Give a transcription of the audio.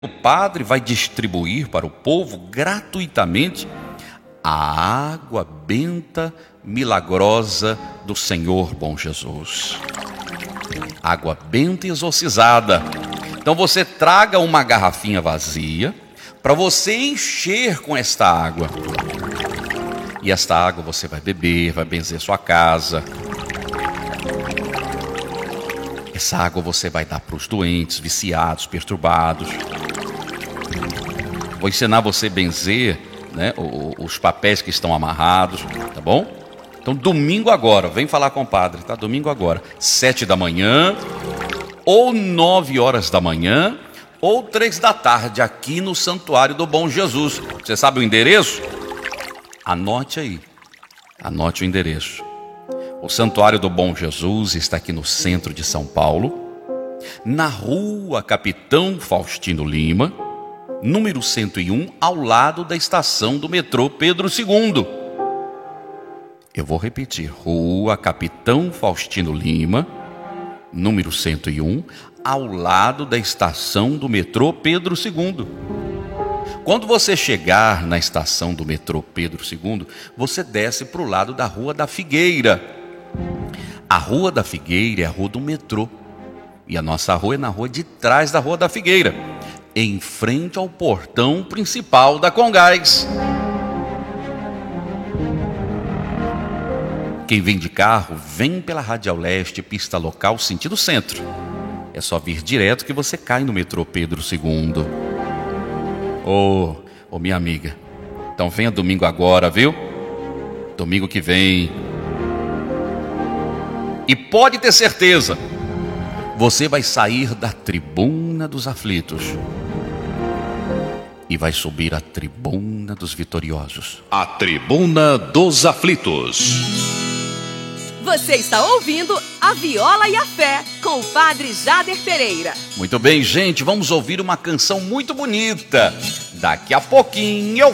O padre vai distribuir para o povo gratuitamente a água benta, milagrosa do Senhor bom Jesus. Água benta e exorcizada. Então você traga uma garrafinha vazia para você encher com esta água. E esta água você vai beber, vai benzer sua casa. Essa água você vai dar para os doentes, viciados, perturbados. Vou ensinar você a benzer, né, os papéis que estão amarrados, tá bom? Então domingo agora, vem falar com o padre, tá? Domingo agora, 7 da manhã, ou 9 horas da manhã, ou 3 da tarde, aqui no Santuário do Bom Jesus. Você sabe o endereço? Anote aí, anote o endereço. O Santuário do Bom Jesus está aqui no centro de São Paulo, na rua Capitão Faustino Lima, número 101, ao lado da estação do metrô Pedro II. Eu vou repetir, rua Capitão Faustino Lima, número 101, ao lado da estação do metrô Pedro II. Quando você chegar na estação do metrô Pedro II, você desce para o lado da Rua da Figueira. A Rua da Figueira é a rua do metrô. E a nossa rua é na rua de trás da Rua da Figueira, em frente ao portão principal da Congás. Quem vem de carro, vem pela Radial Leste, pista local, sentido centro. É só vir direto que você cai no metrô Pedro II. Ô minha amiga, então venha domingo agora, viu? Domingo que vem. E pode ter certeza, você vai sair da tribuna dos aflitos e vai subir à tribuna dos vitoriosos. A tribuna dos aflitos. Você está ouvindo A Viola e a Fé, com o Padre Jader Pereira. Muito bem, gente, vamos ouvir uma canção muito bonita. Daqui a pouquinho eu